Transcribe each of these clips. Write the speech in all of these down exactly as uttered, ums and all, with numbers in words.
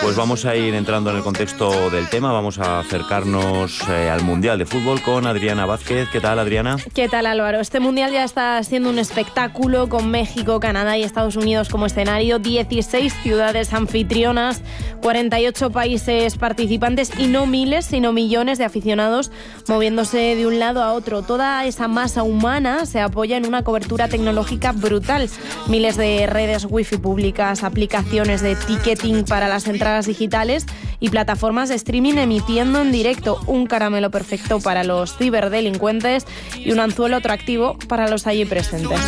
pues vamos a ir entrando en el contexto del tema. Vamos a acercarnos eh, al Mundial de Fútbol con Adriana Vázquez. ¿Qué tal, Adriana? ¿Qué tal, Álvaro? Este Mundial ya está siendo un espectáculo con México, Canadá y Estados Unidos como escenario. dieciséis ciudades anfitrionas, cuarenta y ocho países participantes y no miles, sino millones de aficionados moviéndose de un lado a otro. Toda esa masa humana se apoya en una cobertura tecnológica brutal. Miles de redes wifi públicas, aplicaciones de ticketing para las entradas digitales y plataformas de streaming emitiendo en directo, un caramelo perfecto para los ciberdelincuentes y un anzuelo atractivo para los allí presentes.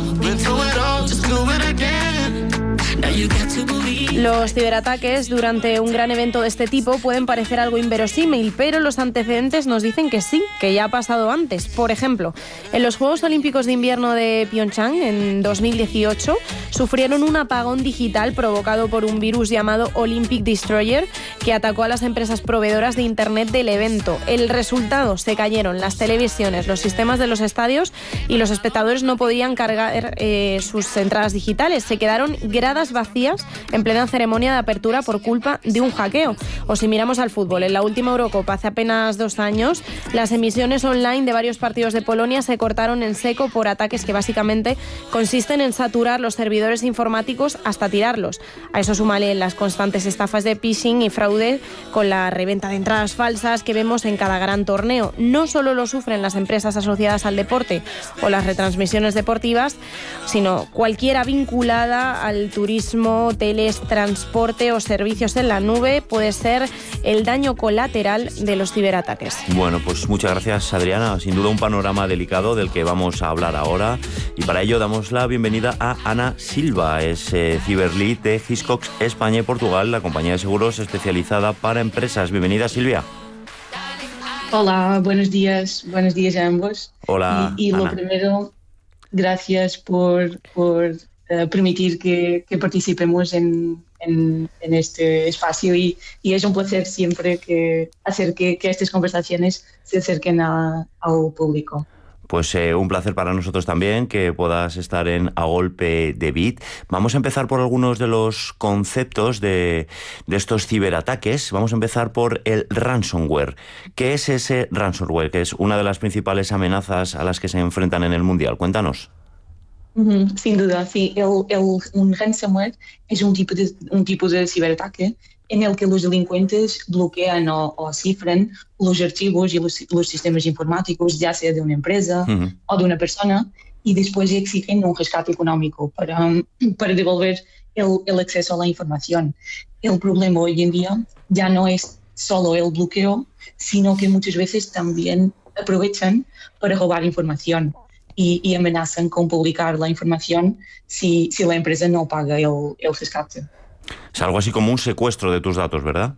Los ciberataques durante un gran evento de este tipo pueden parecer algo inverosímil, pero los antecedentes nos dicen que sí, que ya ha pasado antes. Por ejemplo, en los Juegos Olímpicos de Invierno de Pyeongchang en dos mil dieciocho sufrieron un apagón digital provocado por un virus llamado Olympic Destroyer que atacó a las empresas proveedoras de Internet del evento. El resultado: se cayeron las televisiones, los sistemas de los estadios y los espectadores no podían cargar eh, sus entradas digitales. Se quedaron gradas vacías en plena ceremonia de apertura por culpa de un hackeo. O si miramos al fútbol, en la última Eurocopa hace apenas dos años, las emisiones online de varios partidos de Polonia se cortaron en seco por ataques que básicamente consisten en saturar los servidores informáticos hasta tirarlos. A eso súmale las constantes estafas de phishing y fraude con la reventa de entradas falsas que vemos en cada gran torneo. No solo lo sufren las empresas asociadas al deporte o las retransmisiones deportivas, sino cualquiera vinculada al turismo, hoteles, transporte o servicios en la nube puede ser el daño colateral de los ciberataques. Bueno, pues muchas gracias, Adriana. Sin duda un panorama delicado del que vamos a hablar ahora, y para ello damos la bienvenida a Ana Silva. Es eh, Cyberlead de Hiscox España y Portugal, la compañía de seguros especializada para empresas. Bienvenida, Silvia. Hola, buenos días. Buenos días a ambos. Hola, Y, y lo Ana. primero, gracias por, por uh, permitir que, que participemos en, en, en este espacio, y, y es un placer siempre que hacer que, que estas conversaciones se acerquen a, al público. Pues eh, un placer para nosotros también que puedas estar en A Golpe de Bit. Vamos a empezar por algunos de los conceptos de, de estos ciberataques. Vamos a empezar por el ransomware. ¿Qué es ese ransomware? Que es una de las principales amenazas a las que se enfrentan en el Mundial. Cuéntanos. Uhum, sin duda, sí. El, el, un ransomware es un tipo de, un tipo de ciberataque en el que los delincuentes bloquean o, o cifran los archivos y los, los sistemas informáticos, ya sea de una empresa uh-huh. o de una persona, y después exigen un rescate económico para, para devolver el, el acceso a la información. El problema hoy en día ya no es solo el bloqueo, sino que muchas veces también aprovechan para robar información. Y, y amenazan con publicar la información si, si la empresa no paga el, el rescate. Es algo así como un secuestro de tus datos, ¿verdad?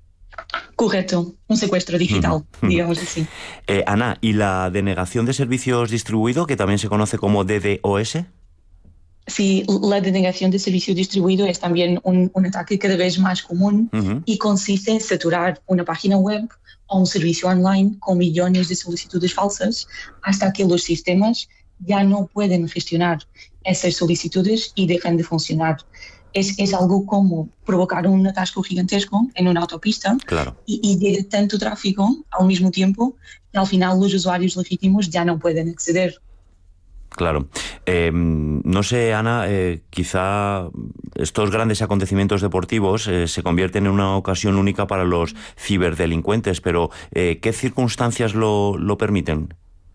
Correcto, un secuestro digital, uh-huh. digamos así. Eh, Ana, ¿y la denegación de servicios distribuido, que también se conoce como D DoS? Sí, la denegación de servicio distribuido es también un, un ataque cada vez más común uh-huh. y consiste en saturar una página web o un servicio online con millones de solicitudes falsas hasta que los sistemas ya no pueden gestionar esas solicitudes y dejan de funcionar. Es, es algo como provocar un atasco gigantesco en una autopista claro. y, y llega tanto tráfico al mismo tiempo que al final los usuarios legítimos ya no pueden acceder. Claro. Eh, no sé, Ana, eh, quizá estos grandes acontecimientos deportivos eh, se convierten en una ocasión única para los ciberdelincuentes, pero eh, ¿qué circunstancias lo, lo permiten?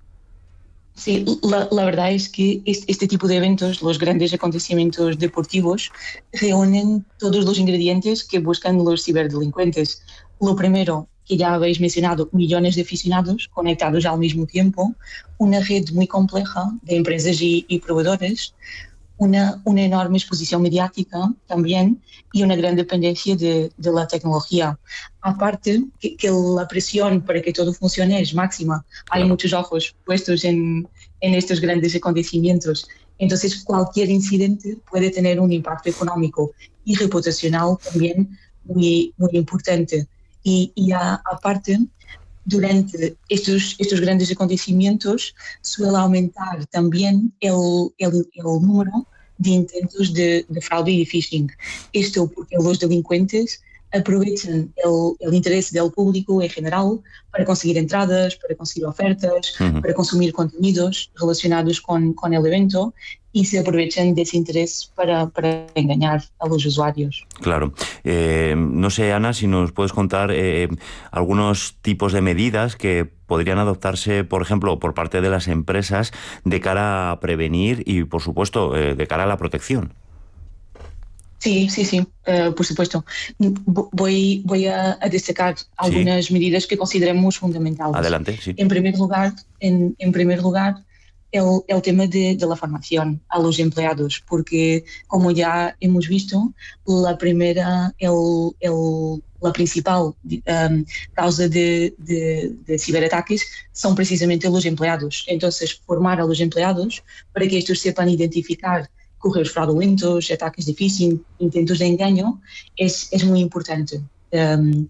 Sí, la, la verdad es que este, este tipo de eventos, los grandes acontecimientos deportivos, reúnen todos los ingredientes que buscan los ciberdelincuentes. Lo primero, que ya habéis mencionado, millones de aficionados conectados al mismo tiempo, una red muy compleja de empresas y, y proveedores, una, una enorme exposición mediática también y una gran dependencia de, de la tecnología. Aparte, que, que la presión para que todo funcione es máxima. Hay muchos ojos puestos en, en estos grandes acontecimientos. Entonces, cualquier incidente puede tener un impacto económico y reputacional también muy, muy importante. Y, y a, aparte, durante estos, estos grandes acontecimientos suele aumentar también el, el, el número de intentos de, de fraude y de phishing. Esto porque los delincuentes aprovechan el, el interés del público en general para conseguir entradas, para conseguir ofertas, uh-huh. para consumir contenidos relacionados con, con el evento y se aprovechan de ese interés para, para engañar a los usuarios. Claro. Eh, no sé, Ana, si nos puedes contar eh, algunos tipos de medidas que podrían adoptarse, por ejemplo, por parte de las empresas de cara a prevenir y, por supuesto, eh, de cara a la protección. Sí, sí, sí, uh, por supuesto. Voy, voy a, a destacar algunas sí. medidas que consideramos fundamentales. Adelante, sí. En primer lugar, en, en primer lugar el, el tema de, de la formación a los empleados, porque, como ya hemos visto, la primera, el, el, la principal um, causa de, de, de ciberataques son precisamente los empleados. Entonces, formar a los empleados para que estos sepan identificar correos fraudulentos, ataques de phishing, intentos de engaño, es, es muy importante. Um,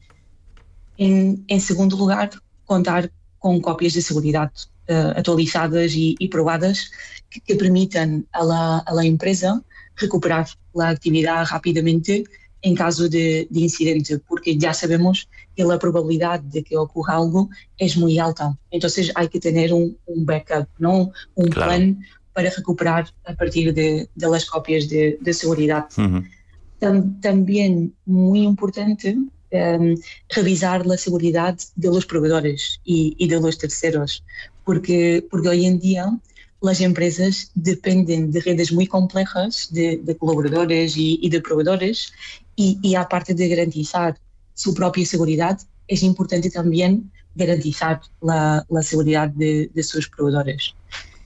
en, en segundo lugar, contar con cópias de seguridad uh, atualizadas y, y probadas que, que permitan a la, a la empresa recuperar la actividad rápidamente en caso de, de incidente, porque ya sabemos que la probabilidad de que ocurra algo es muy alta. Entonces hay que tener un, un backup, ¿no? Un claro. plan para recuperar a partir de, de las copias de, de seguridad. Uh-huh. Tam, también muy importante um, revisar la seguridad de los proveedores y, y de los terceros, porque, porque hoy en día las empresas dependen de redes muy complejas de, de colaboradores y, y de proveedores y, y aparte de garantizar su propia seguridad, es importante también garantizar la, la seguridad de, de sus proveedores.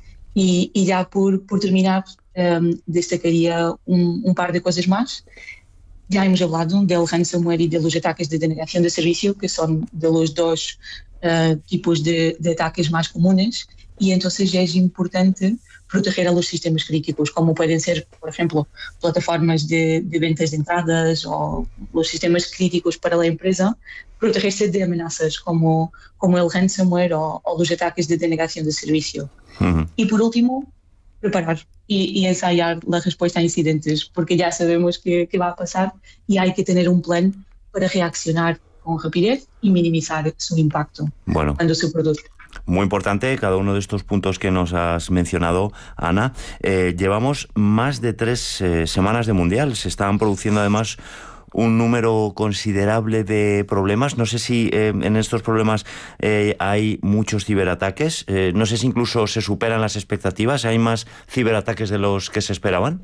Y, y ya por, por terminar, um, destacaría un, un par de cosas más. Ya hemos hablado del ransomware y de los ataques de denegación de servicio, que son de los dos uh, tipos de, de ataques más comunes, y entonces ya es importante proteger a los sistemas críticos, como pueden ser, por ejemplo, plataformas de, de ventas de entradas o los sistemas críticos para la empresa, protegerse de amenazas como, como el ransomware o, o los ataques de denegación de servicio. Uh-huh. Y por último, preparar y, y ensayar la respuesta a incidentes, porque ya sabemos que, que va a pasar y hay que tener un plan para reaccionar con rapidez y minimizar su impacto bueno. cuando se produce. Muy importante cada uno de estos puntos que nos has mencionado, Ana. Eh, llevamos más de tres eh, semanas de Mundial. Se están produciendo además un número considerable de problemas. No sé si eh, en estos problemas eh, hay muchos ciberataques. Eh, no sé si incluso se superan las expectativas. ¿Hay más ciberataques de los que se esperaban?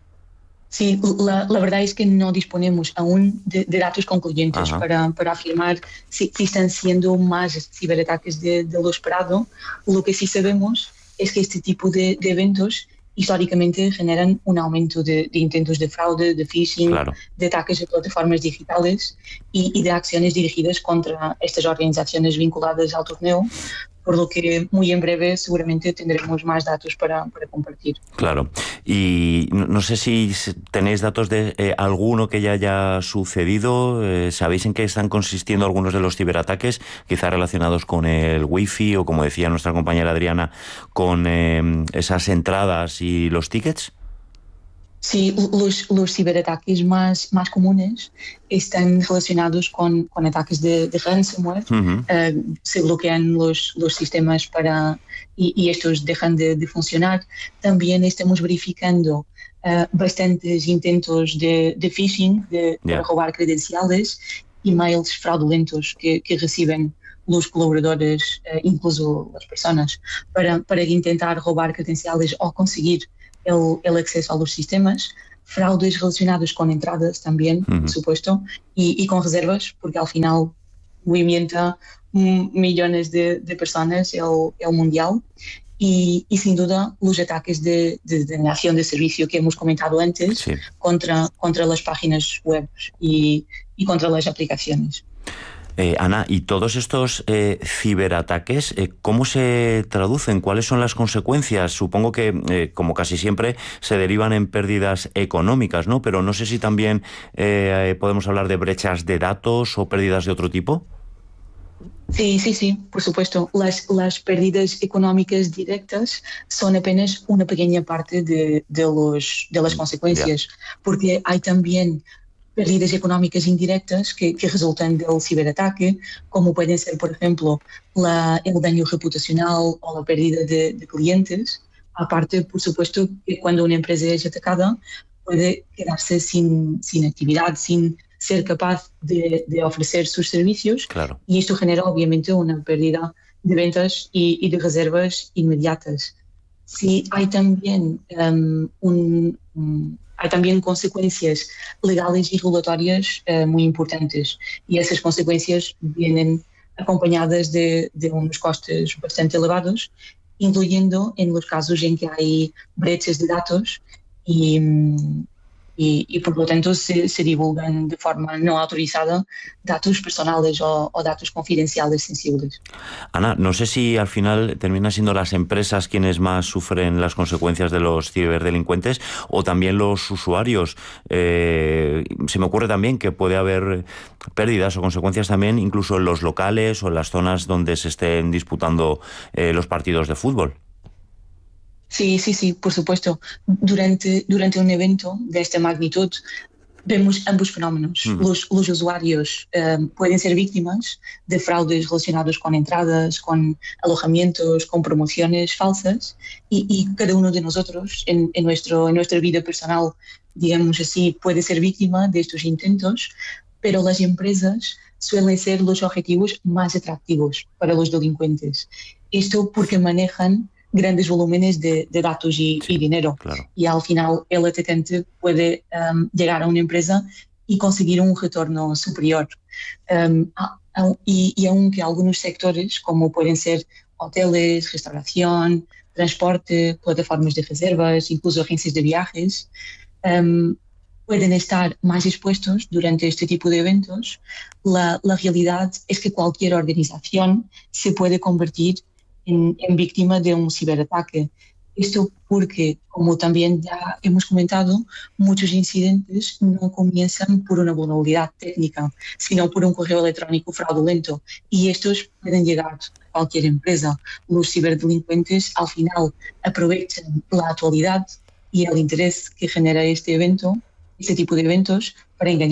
Sí, la, la verdad es que no disponemos aún de, de datos concluyentes para, para afirmar si, si están siendo más ciberataques de, de lo esperado. Lo que sí sabemos es que este tipo de, de eventos históricamente generan un aumento de, de intentos de fraude, de phishing, claro. de ataques de plataformas digitales y, y de acciones dirigidas contra estas organizaciones vinculadas al torneo, por lo que muy en breve seguramente tendremos más datos para, para compartir. Claro. Y no, no sé si tenéis datos de eh, alguno que ya haya sucedido. Eh, ¿Sabéis en qué están consistiendo algunos de los ciberataques? Quizá relacionados con el wifi o, como decía nuestra compañera Adriana, con eh, esas entradas y los tickets. Sí, los, los ciberataques más, más comunes están relacionados con, con ataques de, de ransomware. Uh-huh. Uh, se bloquean los, los sistemas para, y, y estos dejan de, de funcionar. También estamos verificando uh, bastantes intentos de, de phishing, de, yeah. de robar credenciales, emails fraudulentos que, que reciben los colaboradores, uh, incluso las personas, para, para intentar robar credenciales o conseguir El, el acceso a los sistemas, fraudes relacionados con entradas también, uh-huh. por supuesto, y, y con reservas, porque al final movimenta m- millones de, de personas el, el mundial, y, y sin duda los ataques de, de denegación de servicio que hemos comentado antes, sí. contra, contra las páginas web y, y contra las aplicaciones. Eh, Ana, ¿y todos estos eh, ciberataques, eh, cómo se traducen? ¿Cuáles son las consecuencias? Supongo que, eh, como casi siempre, se derivan en pérdidas económicas, ¿no? Pero no sé si también eh, podemos hablar de brechas de datos o pérdidas de otro tipo. Sí, sí, sí, por supuesto. Las, las pérdidas económicas directas son apenas una pequeña parte de, de, los, de las consecuencias, yeah. porque hay también pérdidas económicas indirectas que, que resultan del ciberataque, como pueden ser, por ejemplo, la, el daño reputacional o la pérdida de, de clientes. Aparte, por supuesto, que cuando una empresa es atacada puede quedarse sin, sin actividad, sin ser capaz de, de ofrecer sus servicios. Claro. Y esto genera obviamente una pérdida de ventas y, y de reservas inmediatas. Sí, hay también um, un, un Hay también consecuencias legales y regulatorias uh, muy importantes, y esas consecuencias vienen acompañadas de, de unos costes bastante elevados, incluyendo en los casos en que hay brechas de datos y, y, y por lo tanto se, se divulgan de forma no autorizada datos personales o, o datos confidenciales sensibles. Ana, no sé si al final terminan siendo las empresas quienes más sufren las consecuencias de los ciberdelincuentes o también los usuarios. Eh, se me ocurre también que puede haber pérdidas o consecuencias también incluso en los locales o en las zonas donde se estén disputando eh, los partidos de fútbol. Sí, sí, sí, por supuesto. Durante, durante un evento de esta magnitud vemos ambos fenómenos. Uh-huh. Los, los usuarios um, pueden ser víctimas de fraudes relacionados con entradas, con alojamientos, con promociones falsas, y, y cada uno de nosotros en, en, nuestro, en nuestra vida personal, digamos así, puede ser víctima de estos intentos, pero las empresas suelen ser los objetivos más atractivos para los delincuentes. Esto porque manejan grandes volúmenes de, de datos y, sí, y dinero. Claro. Y al final el atacante puede um, llegar a una empresa y conseguir un retorno superior. Um, a, a, y, y aunque algunos sectores, como pueden ser hoteles, restauración, transporte, plataformas de reservas, incluso agencias de viajes, um, pueden estar más expuestos durante este tipo de eventos, la, la realidad es que cualquier organización se puede convertir En, en víctima de un ciberataque. Esto porque, como también ya hemos comentado, muchos incidentes no comienzan por una vulnerabilidad técnica, sino por un correo electrónico fraudulento, y estos pueden llegar a cualquier empresa. Los ciberdelincuentes al final aprovechan la actualidad y el interés que genera este evento, este tipo de eventos, para engañar